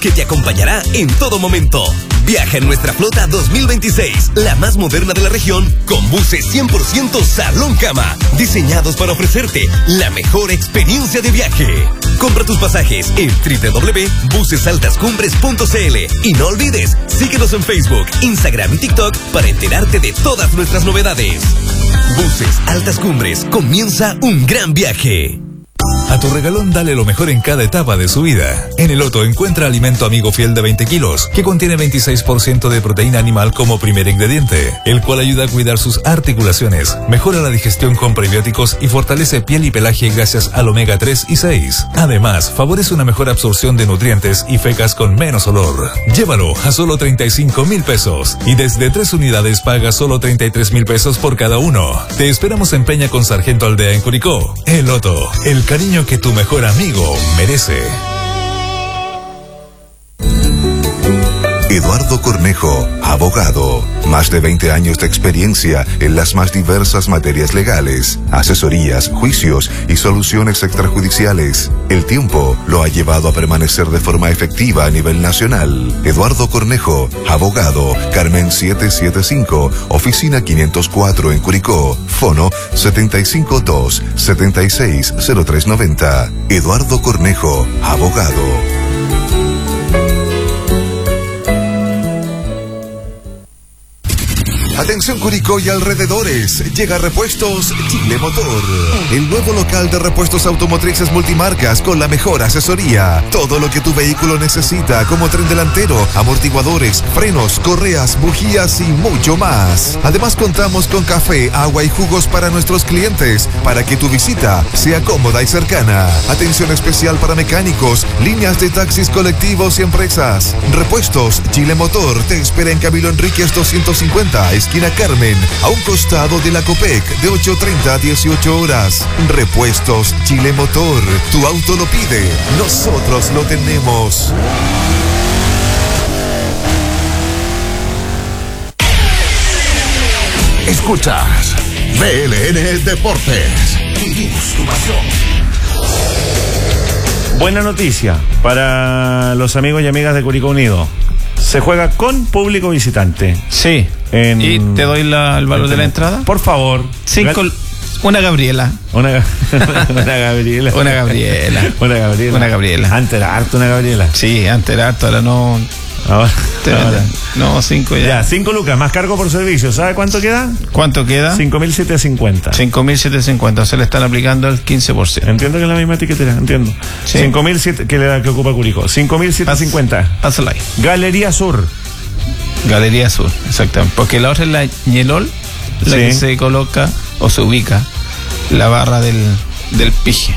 que te acompañará en todo momento. Viaja en nuestra flota 2026, la más moderna de la región, con buses 100% salón cama, diseñados para ofrecerte la mejor experiencia de viaje. Compra tus pasajes en www.busesaltascumbres.cl y no olvides, síguenos en Facebook, Instagram y TikTok para enterarte de todas nuestras novedades. Buses Altas Cumbres, comienza un gran viaje. A tu regalón dale lo mejor en cada etapa de su vida. En el Otto encuentra alimento amigo fiel de 20 kilos, que contiene 26% de proteína animal como primer ingrediente, el cual ayuda a cuidar sus articulaciones, mejora la digestión con prebióticos y fortalece piel y pelaje gracias al omega 3 y 6. Además, favorece una mejor absorción de nutrientes y fecas con menos olor. Llévalo a solo 35,000 pesos y desde 3 unidades paga solo 33,000 pesos por cada uno. Te esperamos en Peña con Sargento Aldea en Curicó. El Otto, el cariño que tu mejor amigo merece. Eduardo Cornejo, abogado. Más de 20 años de experiencia en las más diversas materias legales, asesorías, juicios y soluciones extrajudiciales. El tiempo lo ha llevado a permanecer de forma efectiva a nivel nacional. Eduardo Cornejo, abogado, Carmen 775, oficina 504 en Curicó, fono 752-760390. Eduardo Cornejo, abogado. Atención Curicó y alrededores, llega Repuestos Chile Motor, el nuevo local de repuestos automotrices multimarcas con la mejor asesoría. Todo lo que tu vehículo necesita, como tren delantero, amortiguadores, frenos, correas, bujías y mucho más. Además contamos con café, agua y jugos para nuestros clientes, para que tu visita sea cómoda y cercana. Atención especial para mecánicos, líneas de taxis colectivos y empresas. Repuestos Chile Motor te espera en Camilo Enríquez 250, esquina Carmen, a un costado de la Copec, de 8:30 a 18 horas. Repuestos Chile Motor. Tu auto lo pide, nosotros lo tenemos. Escuchas BLN Deportes. Vivimos tu pasión. Buena noticia para los amigos y amigas de Curicó Unido. Se juega con público visitante. Sí. ¿Y te doy el valor de la entrada? Por favor. Una Gabriela. Una Gabriela. Una Gabriela. Una Gabriela. Una Gabriela. Antes era harto una Gabriela. Sí, antes era harto, ahora no. Ahora. No, 5 ya. Ya, 5 lucas, más cargo por servicio. ¿Sabe cuánto queda? ¿Cuánto queda? 5.750. 5.750. Se le están aplicando el 15%. Entiendo que es la misma etiquetera, entiendo. Sí. 5.000 que le da que ocupa Curicó. 5.750. Pásala ahí. Galería Sur. Galería Sur, exactamente. Porque la otra es la Ñelol, la que se coloca o se ubica la barra del pije.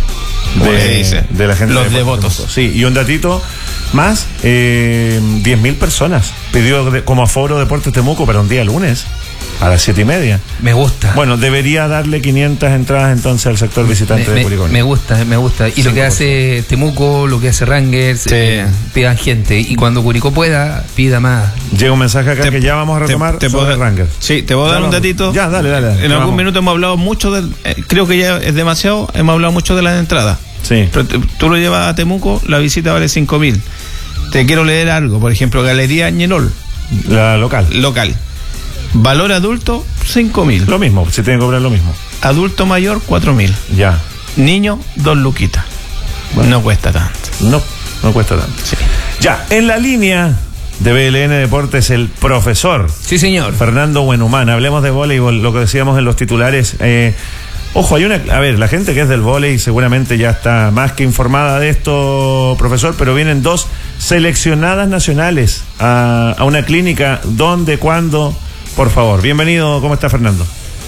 De la gente. Los devotos. Sí, y un datito más, 10.000 personas pidió como aforo Deportes Temuco para un día lunes a las 7:30. Me gusta. Bueno, debería darle 500 entradas entonces al sector visitante de Curicó. Me gusta. Y lo que hace Temuco, lo que hace Rangers, pidan gente. Y cuando Curicó pueda, pida más. Llega un mensaje acá que ya vamos a retomar sobre Rangers. Sí, te puedo dar un datito. Ya, dale. En algún minuto hemos hablado mucho creo que ya es demasiado, hemos hablado mucho de las entradas. Sí. Pero tú lo llevas a Temuco, la visita vale 5.000. Te quiero leer algo, por ejemplo, Galería Ñelol. La local. Valor adulto, 5.000. Lo mismo, se tiene que cobrar lo mismo. Adulto mayor, 4.000. Ya. Niño, 2 luquitas. Bueno, no cuesta tanto. No cuesta tanto. Sí. Ya, en la línea de BLN Deportes, el profesor. Sí, señor. Fernando Buenhumán. Hablemos de voleibol, lo que decíamos en los titulares. Ojo, la gente que es del vóley seguramente ya está más que informada de esto, profesor, pero vienen 2 seleccionadas nacionales a una clínica. ¿Dónde, cuándo? Por favor, bienvenido. ¿Cómo está, Fernando?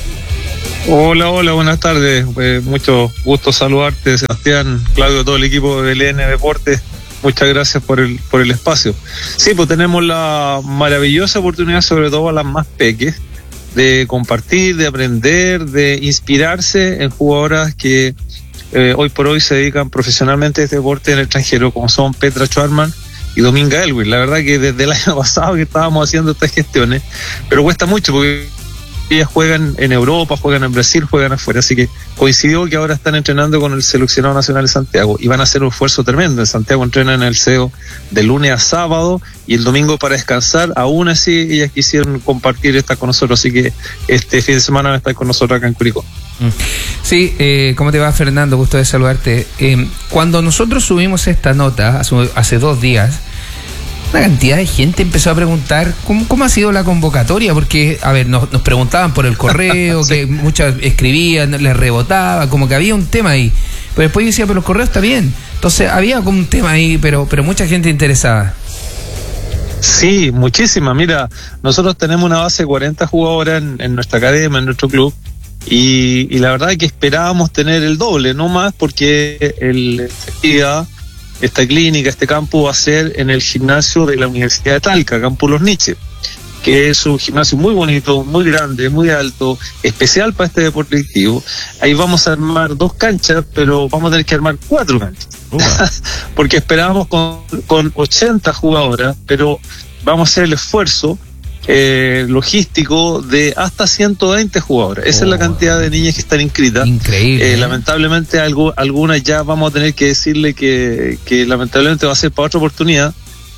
Hola, buenas tardes. Mucho gusto saludarte, Sebastián, Claudio, todo el equipo de BLN Deportes. Muchas gracias por el espacio. Sí, pues tenemos la maravillosa oportunidad, sobre todo a las más peques, de compartir, de aprender, de inspirarse en jugadoras que hoy por hoy se dedican profesionalmente a este deporte en el extranjero, como son Petra Schwarman y Dominga Elwin. La verdad que desde el año pasado que estábamos haciendo estas gestiones, pero cuesta mucho porque ellas juegan en Europa, juegan en Brasil, juegan afuera, así que coincidió que ahora están entrenando con el seleccionado nacional de Santiago y van a hacer un esfuerzo tremendo. En Santiago entrenan en el CEO de lunes a sábado y el domingo para descansar. Aún así ellas quisieron compartir esta con nosotros, así que este fin de semana van a estar con nosotros acá en Curicó. Sí, ¿cómo te va, Fernando? Gusto de saludarte. Cuando nosotros subimos esta nota hace 2 días, una cantidad de gente empezó a preguntar cómo ha sido la convocatoria, porque, a ver, nos preguntaban por el correo, sí, que muchas escribían, les rebotaba, como que había un tema ahí. Pero después yo decía, pero el correo está bien. Entonces había como un tema ahí, pero mucha gente interesada. Sí, muchísima. Mira, nosotros tenemos una base de 40 jugadoras en nuestra academia, en nuestro club, y la verdad es que esperábamos tener el doble, no más, porque esta clínica, este campo va a ser en el gimnasio de la Universidad de Talca, Campo Los Niches, que es un gimnasio muy bonito, muy grande, muy alto, especial para este deporte activo. Ahí vamos a armar 2 canchas, pero vamos a tener que armar 4 canchas. Porque esperábamos con 80 jugadoras, pero vamos a hacer el esfuerzo logístico de hasta 120 jugadoras. Esa es la cantidad de niñas que están inscritas. Increíble. Lamentablemente algunas ya vamos a tener que decirle que lamentablemente va a ser para otra oportunidad.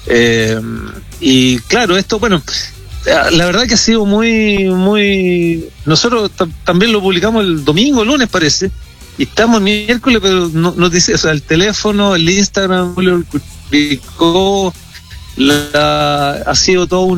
Y claro, esto, bueno, la verdad que ha sido muy... Nosotros también lo publicamos el domingo, el lunes parece, y estamos miércoles, pero no dice, o sea, el teléfono, el Instagram, lo publicó. Ha sido todo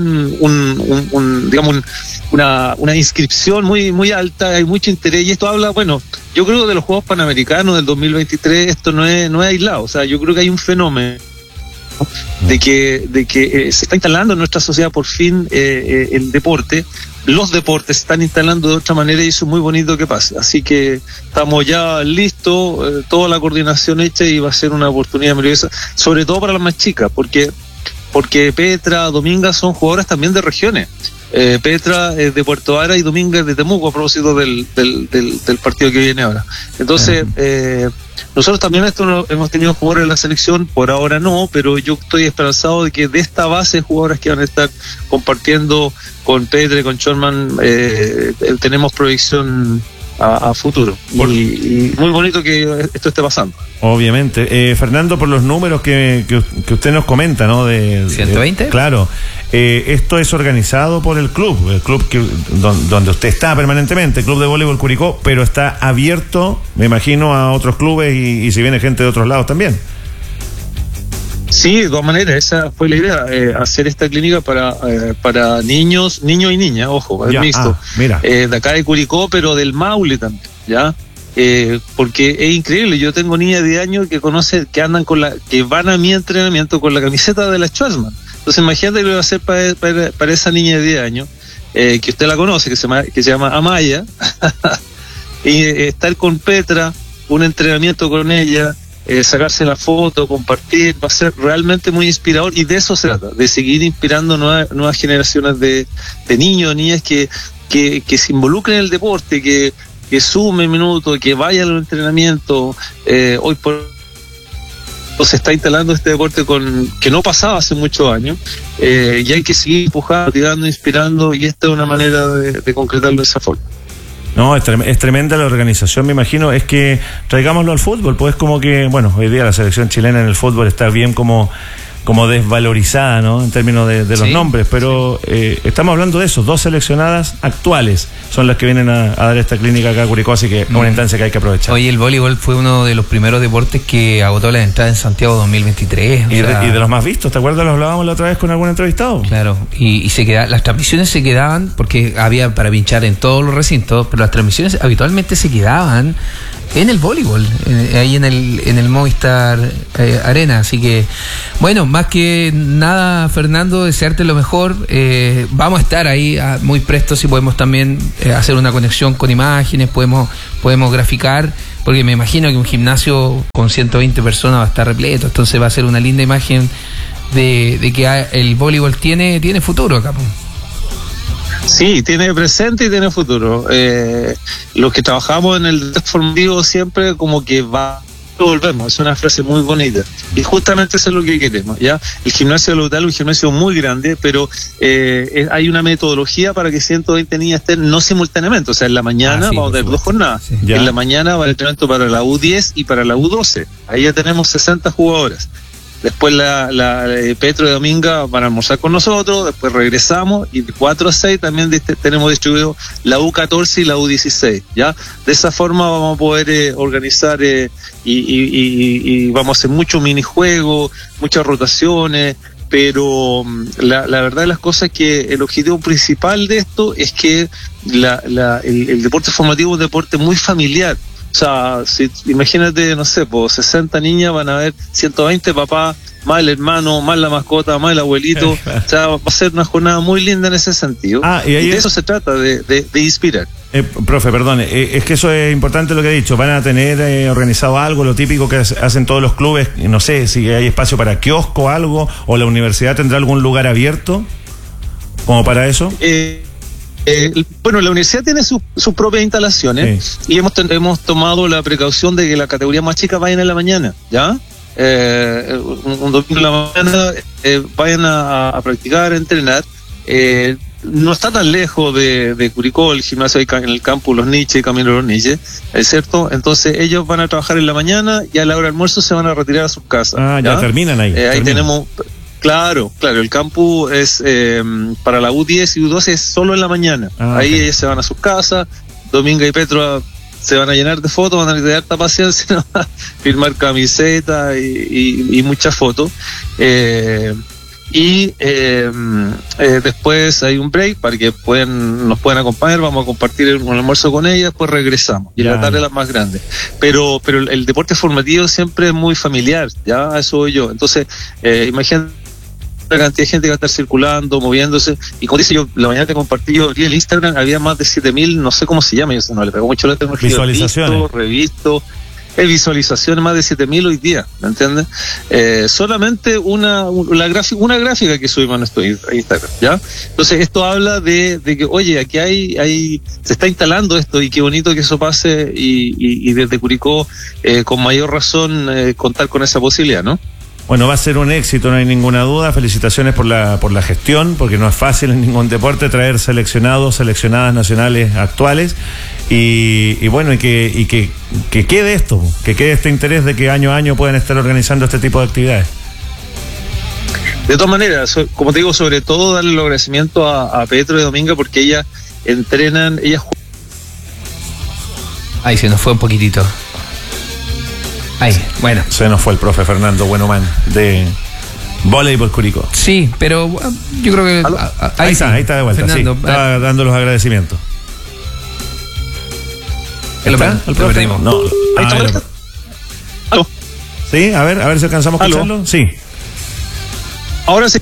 una inscripción muy alta, hay mucho interés, y esto habla, bueno, yo creo que de los Juegos Panamericanos del 2023 esto no es aislado. O sea, yo creo que hay un fenómeno de que se está instalando en nuestra sociedad por fin el deporte. Los deportes se están instalando de otra manera y eso es muy bonito que pase. Así que estamos ya listos, toda la coordinación hecha, y va a ser una oportunidad maravillosa, sobre todo para las más chicas, porque Petra, Dominga son jugadoras también de regiones. Petra es de Puerto Vara y Dominga es de Temuco, a propósito del partido que viene ahora. Entonces, nosotros también hemos tenido jugadores en la selección, por ahora no, pero yo estoy esperanzado de que de esta base de jugadoras que van a estar compartiendo con Petra y con Schorman, tenemos proyección a futuro. Y muy bonito que esto esté pasando. Obviamente. Fernando, por los números que usted nos comenta, ¿no? De 120. Claro. Esto es organizado por el club donde usted está permanentemente, el Club de Voleibol Curicó, pero está abierto, me imagino, a otros clubes y si viene gente de otros lados también. Sí, de todas maneras, esa fue la idea, hacer esta clínica para niños y niñas, ojo, es mixto. Mira. De acá de Curicó, pero del Maule también, ¿ya? Porque es increíble, yo tengo niñas de años que andan que van a mi entrenamiento con la camiseta de la Schwarzman. Entonces imagínate lo que va a hacer para esa niña de 10 años, que usted la conoce, que se llama Amaya, y estar con Petra, un entrenamiento con ella, sacarse la foto, compartir, va a ser realmente muy inspirador, y de eso se trata, de seguir inspirando nuevas generaciones de niños, niñas que se involucren en el deporte, que sumen minutos, que vayan al entrenamiento. Hoy se está instalando este deporte que no pasaba hace muchos años, y hay que seguir empujando, tirando, inspirando, y esta es una manera de concretarlo de esa forma. No, es tremenda la organización, me imagino. Es que traigámoslo al fútbol, pues como que, bueno, hoy día la selección chilena en el fútbol está bien como desvalorizada, ¿no? En términos de los nombres, pero estamos hablando de eso, 2 seleccionadas actuales son las que vienen a dar esta clínica acá a Curicó, así que es una instancia que hay que aprovechar. Oye, el voleibol fue uno de los primeros deportes que agotó la entrada en Santiago 2023. Y de los más vistos, ¿te acuerdas? Lo hablábamos la otra vez con algún entrevistado. Claro, y las transmisiones se quedaban, porque había para pinchar en todos los recintos, pero las transmisiones habitualmente se quedaban en el voleibol, ahí en el Movistar Arena. Así que, bueno, más que nada, Fernando, desearte lo mejor. Vamos a estar ahí muy prestos, si podemos también hacer una conexión con imágenes, podemos graficar, porque me imagino que un gimnasio con 120 personas va a estar repleto, entonces va a ser una linda imagen de que el voleibol tiene futuro acá. Sí, tiene presente y tiene futuro. Los que trabajamos en el formativo siempre como que volvemos, es una frase muy bonita y justamente eso es lo que queremos, ¿ya? El gimnasio local es un gimnasio muy grande, pero hay una metodología para que 120 niñas estén no simultáneamente, o sea, en la mañana vamos a tener 2 jornadas, en la mañana va el entrenamiento para la U10 y para la U12, ahí ya tenemos 60 jugadoras. Después la Petro y Dominga van a almorzar con nosotros, después regresamos y de 4 a 6 también tenemos distribuido la U14 y la U16, ¿ya? De esa forma vamos a poder organizar y vamos a hacer muchos minijuegos, muchas rotaciones, pero la verdad de las cosas es que el objetivo principal de esto es que el deporte formativo es un deporte muy familiar. O sea, imagínate, no sé, pues 60 niñas van a ver 120 papás, más el hermano, más la mascota, más el abuelito. O sea, va a ser una jornada muy linda en ese sentido. Y de eso se trata, de inspirar. Profe, perdón, es que eso es importante lo que ha dicho. Van a tener organizado algo, lo típico que hacen todos los clubes. No sé si hay espacio para kiosco o algo, o la universidad tendrá algún lugar abierto como para eso. Bueno, la universidad tiene sus propias instalaciones, y hemos tomado la precaución de que la categoría más chica vayan en la mañana, ¿ya? Un domingo en la mañana vayan a practicar, a entrenar. No está tan lejos de Curicó, el gimnasio en el campus Los Niches, Camino de los Niches, ¿es cierto? Entonces ellos van a trabajar en la mañana y a la hora del almuerzo se van a retirar a sus casas. Ya terminan ahí. Ahí tenemos... Claro, el campus es para la U10 y U12 es solo en la mañana. Ahí ellos se van a sus casas, Dominga y Petro se van a llenar de fotos, van a tener harta paciencia, ¿no? Firmar camisetas y muchas fotos. Después hay un break para que nos puedan acompañar, vamos a compartir un almuerzo con ellas, después regresamos, y la tarde es la más grande. Pero el deporte formativo siempre es muy familiar, ya, a eso voy yo. Entonces, imagínate la cantidad de gente que va a estar circulando, moviéndose, y como dice yo, la mañana te compartí yo el Instagram, había más de 7.000, no sé cómo se llama, yo no le pego mucho la tecnología, visualizaciones, revisto, visualizaciones más de 7.000 hoy día, ¿me entiendes? Solamente una gráfica que subimos a nuestro Instagram, ¿ya? Entonces esto habla de que, oye, aquí se está instalando esto, y qué bonito que eso pase, y desde Curicó, con mayor razón, contar con esa posibilidad, ¿no? Bueno, va a ser un éxito, no hay ninguna duda. Felicitaciones por la gestión, porque no es fácil en ningún deporte traer seleccionadas nacionales actuales. Y bueno, y que quede esto, que quede este interés de que año a año puedan estar organizando este tipo de actividades. De todas maneras, como te digo, sobre todo darle el agradecimiento a Petro y Dominga, porque ellas entrenan, Ahí se nos fue un poquitito. Ahí, bueno. Se nos fue el profe Fernando Buenoman de Voleibol Curicó. Sí, pero yo creo que... Ahí está de vuelta, Fernando, sí. Estaba dando los agradecimientos. ¿Está? ¿El profe? No. ¿Aló? Sí, a ver si alcanzamos a escucharlo. Sí. Ahora sí.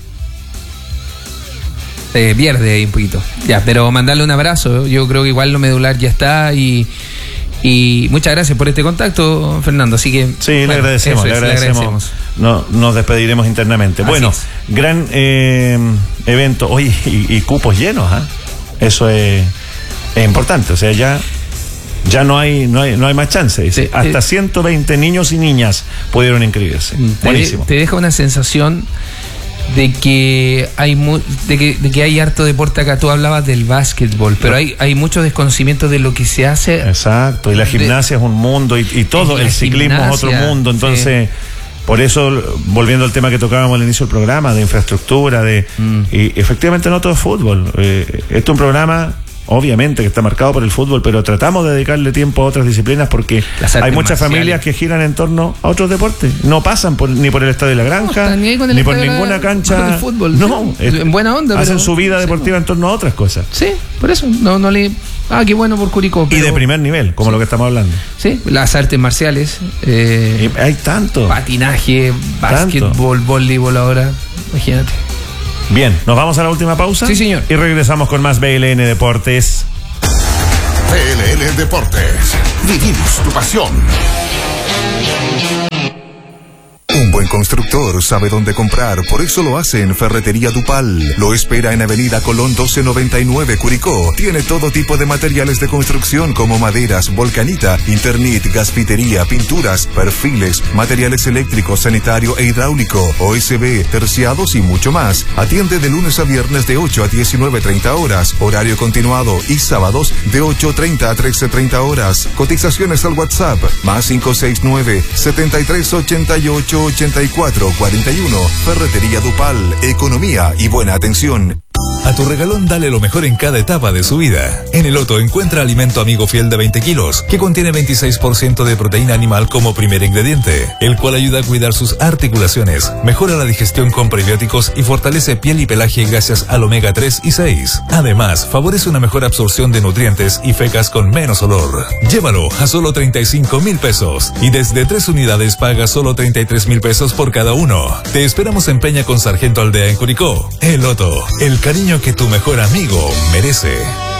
Se pierde ahí un poquito. Ya, pero mandarle un abrazo. Yo creo que igual lo medular ya está, y muchas gracias por este contacto, Fernando. Así que sí, le agradecemos. No, nos despediremos internamente. Así bueno, gran evento. Oye, y cupos llenos, eso es importante. O sea, ya no hay más chance. Dice, hasta 120 niños y niñas pudieron inscribirse. Buenísimo. Te deja una sensación de que hay harto deporte acá. Tú hablabas del básquetbol, pero hay mucho desconocimiento de lo que se hace. Exacto, y la gimnasia es un mundo, y todo, el ciclismo es otro mundo. Entonces, por eso, volviendo al tema que tocábamos al inicio del programa, de infraestructura, y efectivamente no todo es fútbol. Este es un programa, obviamente, que está marcado por el fútbol, pero tratamos de dedicarle tiempo a otras disciplinas, porque hay muchas familias que giran en torno a otros deportes. No pasan ni por el Estadio de la Granja, ni por ninguna cancha. Con el fútbol, no, en buena onda. Hacen su vida deportiva en torno a otras cosas. Sí, por eso. No le... qué bueno por Curicó. Pero... Y de primer nivel, como lo que estamos hablando. Sí, las artes marciales. Hay tanto. Patinaje, básquetbol, voleibol ahora. Imagínate. Bien, ¿nos vamos a la última pausa? Sí, señor. Y regresamos con más BLN Deportes. BLN Deportes. Vivimos tu pasión. Un buen constructor sabe dónde comprar, por eso lo hace en Ferretería Dupal. Lo espera en Avenida Colón 1299, Curicó. Tiene todo tipo de materiales de construcción como maderas, volcanita, Internet, gasfitería, pinturas, perfiles, materiales eléctricos, sanitario e hidráulico, OSB, terciados y mucho más. Atiende de lunes a viernes de 8 a 19:30 horas, horario continuado, y sábados de 8:30 a 13:30 horas. Cotizaciones al WhatsApp, más 569-7388-8441. Ferretería Dupal, economía y buena atención. A tu regalón dale lo mejor en cada etapa de su vida. En el Otto encuentra alimento amigo fiel de 20 kilos, que contiene 26% de proteína animal como primer ingrediente, el cual ayuda a cuidar sus articulaciones, mejora la digestión con prebióticos y fortalece piel y pelaje gracias al omega 3 y 6. Además, favorece una mejor absorción de nutrientes y fecas con menos olor. Llévalo a solo 35,000 pesos y desde 3 unidades paga solo 33,000 pesos por cada uno. Te esperamos en Peña con Sargento Aldea en Curicó. El Otto, el cariño que tu mejor amigo merece.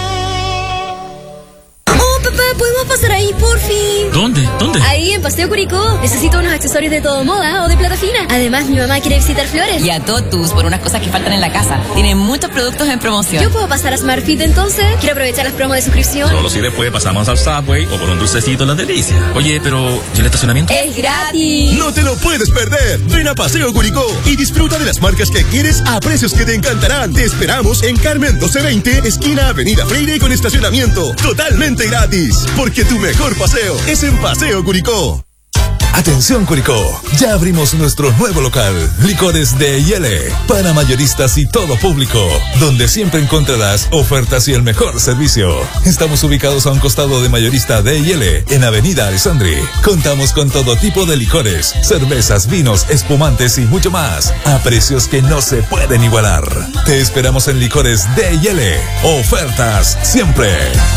Oh, papá, ¿podemos pasar ahí, por fin? ¿Dónde? Ahí, en Paseo Curicó. Necesito unos accesorios de todo moda o de plata fina. Además, mi mamá quiere visitar Flores. Y a Totus por unas cosas que faltan en la casa. Tiene muchos productos en promoción. ¿Yo puedo pasar a Smart Fit entonces? Quiero aprovechar las promos de suscripción. Solo si después pasamos al Subway o por un dulcecito en la delicia. Oye, pero ¿y el estacionamiento? ¡Es gratis! No te lo puedes perder. Ven a Paseo Curicó y disfruta de las marcas que quieres a precios que te encantarán. Te esperamos en Carmen 1220, esquina Avenida Freire, con estacionamiento totalmente gratis. Porque tu mejor paseo es en Paseo Curicó. Atención Curicó, ya abrimos nuestro nuevo local, Licores de Yele, para mayoristas y todo público, donde siempre encontrarás ofertas y el mejor servicio. Estamos ubicados a un costado de Mayorista de Yele, en Avenida Alessandri. Contamos con todo tipo de licores, cervezas, vinos, espumantes y mucho más, a precios que no se pueden igualar. Te esperamos en Licores de Yele. Ofertas siempre.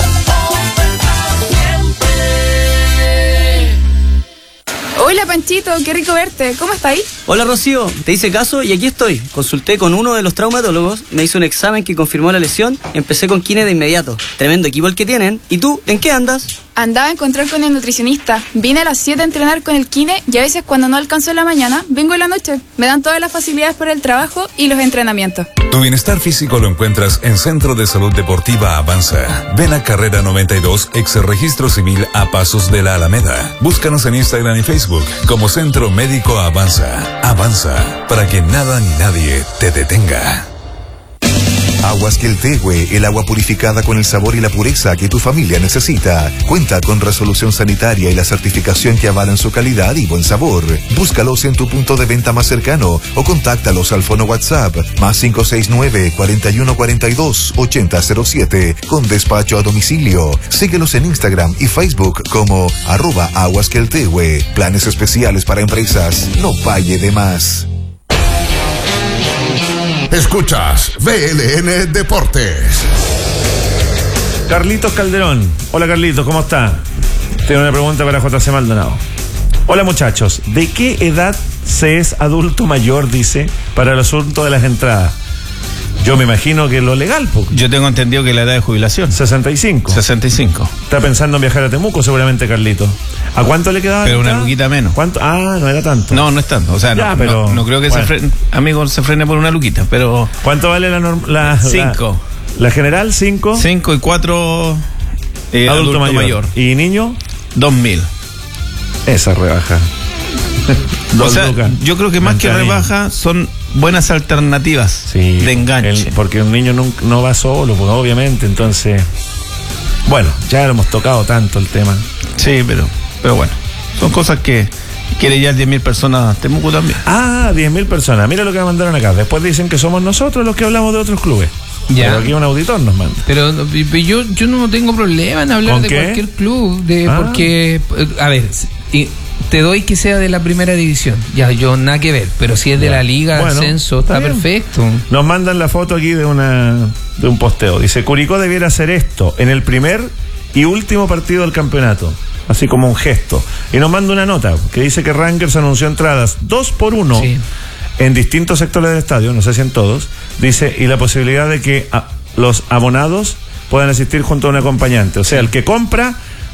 Hola Panchito, qué rico verte. ¿Cómo está ahí? Hola Rocío, te hice caso y aquí estoy. Consulté con uno de los traumatólogos, me hizo un examen que confirmó la lesión, empecé con kine de inmediato. Tremendo equipo el que tienen. ¿Y tú, en qué andas? Andaba a encontrar con el nutricionista. Vine a las 7 a entrenar con el kine y a veces cuando no alcanzo en la mañana, vengo en la noche. Me dan todas las facilidades para el trabajo y los entrenamientos. Tu bienestar físico lo encuentras en Centro de Salud Deportiva Avanza. Ven a Carrera 92, ex Registro Civil, a pasos de la Alameda. Búscanos en Instagram y Facebook como Centro Médico Avanza. Avanza, para que nada ni nadie te detenga. Aguas Queltehue, el agua purificada con el sabor y la pureza que tu familia necesita. Cuenta con resolución sanitaria y la certificación que avalan su calidad y buen sabor. Búscalos en tu punto de venta más cercano o contáctalos al fono WhatsApp más 569-4142-8007 con despacho a domicilio. Síguelos en Instagram y Facebook como @aguasqueltehue. Planes especiales para empresas. No pague de más. Escuchas VLN Deportes. Carlitos Calderón. Hola Carlitos, ¿cómo está? Tengo una pregunta para JC Maldonado. Hola muchachos, ¿de qué edad se es adulto mayor, dice, para el asunto de las entradas? Yo me imagino que lo legal, yo tengo entendido que la edad de jubilación 65. Está pensando en viajar a Temuco seguramente, Carlito. ¿A cuánto le quedaba? Pero una luquita menos. ¿Cuánto? Ah, no era tanto. No es tanto. O sea, ya, no creo que bueno, amigo se frene por una luquita, pero. ¿Cuánto vale la 5? La general, 5. 5 y 4 adulto mayor. ¿Y niño? 2.000. Esa rebaja. O sea, yo creo que más que rebaja son buenas alternativas de enganche. Porque un niño no va solo, porque obviamente, entonces. Bueno, ya lo hemos tocado tanto el tema. Sí, pero bueno, son cosas que quiere ya 10.000 personas Temuco también. Ah, 10.000 personas. Mira lo que me mandaron acá. Después dicen que somos nosotros los que hablamos de otros clubes. Ya. Pero aquí un auditor nos manda. Pero yo no tengo problema en hablar de cualquier club, porque, a ver, te doy que sea de la primera división. Ya, yo nada que ver, pero si es de la liga, ascenso, está perfecto. Nos mandan la foto aquí de un posteo. Dice, Curicó debiera hacer esto en el primer y último partido del campeonato, así como un gesto. Y nos manda una nota que dice que Rangers anunció entradas 2 por 1 en distintos sectores del estadio, no sé si en todos. Dice, y la posibilidad de que los abonados puedan asistir junto a un acompañante. O sea, el que compra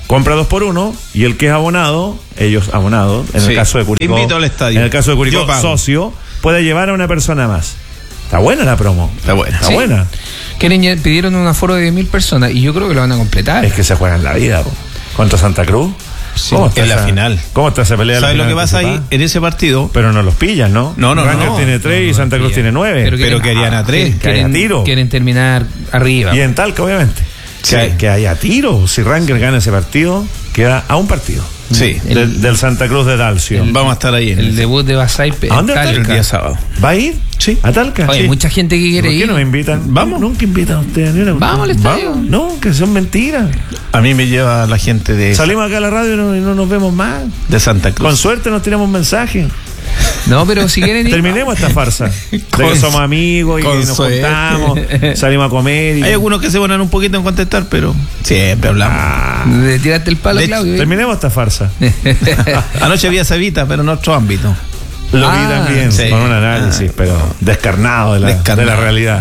compra 2x1 y el que es abonado, ellos abonados, en el caso de Curicó, invito al estadio. En el caso de Curicó, socio, puede llevar a una persona más. Está buena la promo. Está buena. Pidieron un aforo de 10.000 personas y yo creo que lo van a completar. Es que se juegan la vida, po. ¿Contra Santa Cruz? Sí, en la final. ¿Cómo está esa pelea? ¿Sabes lo que pasa ahí en ese partido? Pero no los pillan, ¿no? No. Rangers tiene 3 y Santa Cruz tiene 9. Pero querían a 3. Quieren terminar arriba. Y en Talca, obviamente. Que haya tiro. Si Rangers gana ese partido, queda a un partido. Sí. Del Santa Cruz de Dalcio. Vamos a estar ahí. El debut de Basaipe. ¿A dónde está el día sábado? ¿Va a ir? Sí. ¿A Talca? Hay mucha gente que quiere ir. ¿Por qué no me invitan? Vamos. Nunca invitan a ustedes. Vamos al estadio. No, que son mentiras. A mí me lleva la gente de... Salimos acá a la radio y no nos vemos más. De Santa Cruz. Con suerte nos tiramos mensajes. No, pero si quieren ir... Terminemos esta farsa. De que somos amigos y nos juntamos, salimos a comer. Hay algunos que se ponen un poquito en contestar, pero siempre hablamos. De tirarte el palo, Claudio. Terminemos esta farsa. Anoche había Cevita, pero en otro ámbito. Lo vi también, con un análisis, pero descarnado de la realidad.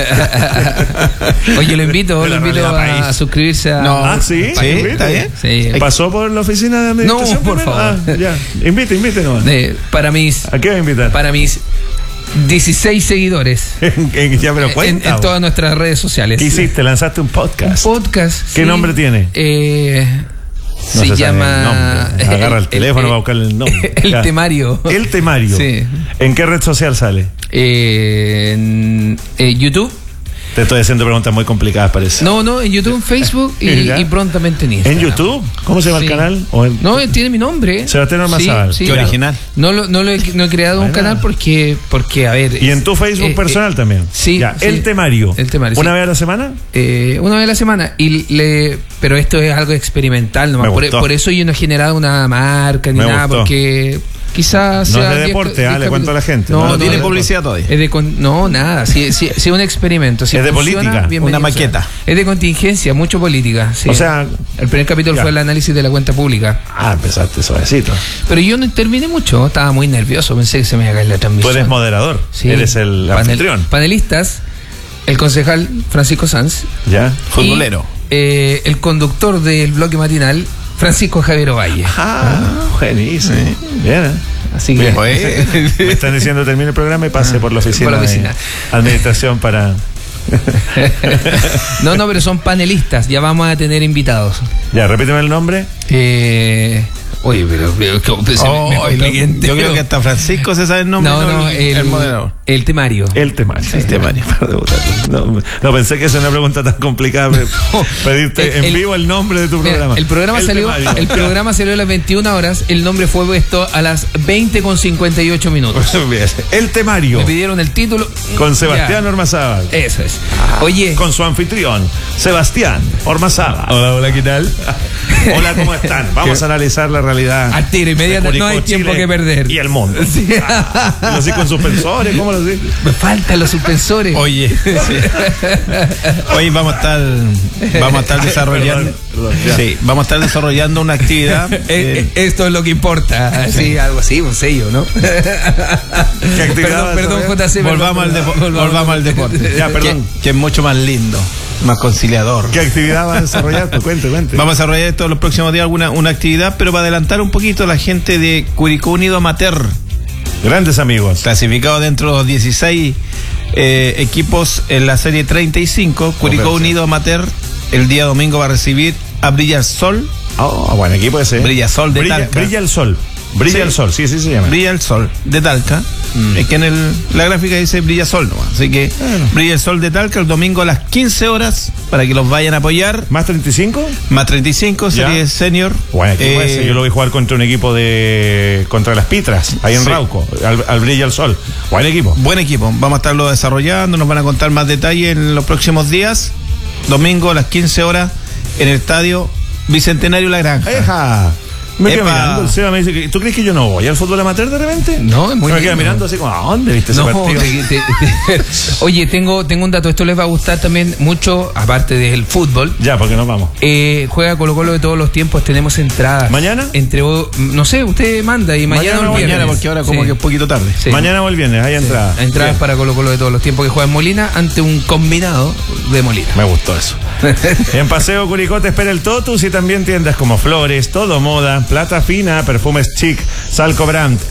Oye, lo invito a suscribirse a... ¿Sí? ¿Está bien? Sí. ¿Pasó por la oficina de administración? No, por favor. Ya. Invite nomás. ¿A qué va a invitar? Para mis 16 seguidores. Ya, pero cuenta. En todas nuestras redes sociales. ¿Qué hiciste? ¿Lanzaste un podcast? ¿Qué nombre tiene? No se llama... Agarra el teléfono para buscarle el nombre. El temario. El temario. Sí. ¿En qué red social sale? En YouTube. Te estoy haciendo preguntas muy complicadas, parece. No, en YouTube, Facebook y prontamente en Instagram. ¿En YouTube? ¿Cómo se llama el canal? No, tiene mi nombre. Sebastián Ormazábal. Sí, qué original. No he creado un canal porque, a ver... ¿Y en tu Facebook personal también? Sí. Ya, El Temario. ¿Una vez a la semana? Una vez a la semana. Pero esto es algo experimental nomás. Por eso yo no he generado una marca ni nada, porque... Quizás no es de deporte, le cuento a la gente. No tiene publicidad todavía. No, nada. Si es un experimento. Si es de política, una maqueta. Es de contingencia, mucho política. Sí. O sea, el primer capítulo fue el análisis de la cuenta pública. Empezaste suavecito. Pero yo no intervine mucho, estaba muy nervioso, pensé que se me iba a caer la transmisión. Tú eres moderador, eres el anfitrión. Panelistas, el concejal Francisco Sanz. Ya. Futbolero. Y, el conductor del bloque matinal, Francisco Javier Ovalle. Buenísimo. Sí. Bien. Así que me están diciendo termine el programa y pase por la oficina. De administración para... No, pero son panelistas, ya vamos a tener invitados. Ya, repíteme el nombre. Oye, pero yo creo que hasta Francisco se sabe el nombre. El moderador. El temario. El temario. No pensé que es una pregunta tan complicada. Pedirte en vivo el nombre de tu programa. El programa salió a las 21 horas. El nombre fue puesto a las 20:58 minutos. El Temario. Me pidieron el título. Con Sebastián Ormazábal. Eso es. Oye. Con su anfitrión, Sebastián Ormazábal. Hola, ¿qué tal? Hola, ¿cómo están? Vamos a analizar la realidad. Al tiro, inmediatamente. No hay tiempo que perder. Y el mundo. Sí. Así con suspensores, ¿cómo lo sé? Me faltan los suspensores. Oye. Hoy vamos a estar desarrollando. Vamos a estar desarrollando una actividad. Esto es lo que importa. Sí, algo así, un sello, ¿no? ¿Qué actividad? Perdón, JC. Volvamos al deporte. Ya, perdón. Que es mucho más lindo, más conciliador. ¿Qué actividad vas a desarrollar? Cuente. Vamos a desarrollar todos los próximos días una actividad, pero para adelantar un poquito, la gente de Curicó Unido Amateur. Grandes amigos. Clasificado dentro de los 16 equipos en la serie 35. Curicó Unido Amateur el día domingo va a recibir a Brilla el Sol. Buen equipo ese. Brilla Sol de Talca. Brilla el Sol. Brilla el Sol, sí se llama. Brilla el Sol de Talca. Es que en la gráfica dice Brilla Sol nomás. Así que Brilla el Sol de Talca el domingo a las 15 horas para que los vayan a apoyar. ¿Más 35? Más 35, serie senior. Bueno, yo lo voy a jugar contra un equipo contra las Pitras, ahí en Rauco, al Brilla el Sol. Buen equipo. Buen equipo. Vamos a estarlo desarrollando, nos van a contar más detalles en los próximos días. Domingo a las 15 horas en el estadio Bicentenario La Granja. Me quedo mirando, el Seba me dice, ¿tú crees que yo no voy al fútbol amateur de repente? No, es muy me quedo mirando así como, ¿a dónde viste ese partido? Oye, tengo un dato, esto les va a gustar también mucho, aparte del fútbol. Ya, porque nos vamos. Juega Colo-Colo de todos los tiempos, tenemos entradas. ¿Mañana? No sé, usted manda y mañana porque ahora como que es un poquito tarde. Sí. Mañana o el viernes, hay entradas. Entradas para Colo-Colo de todos los tiempos que juega en Molina ante un combinado de Molina. Me gustó eso. En Paseo Curicó te espera el Totus y también tiendas como Flores, Todo Moda, Plata Fina, Perfumes Chic, Salco Brand,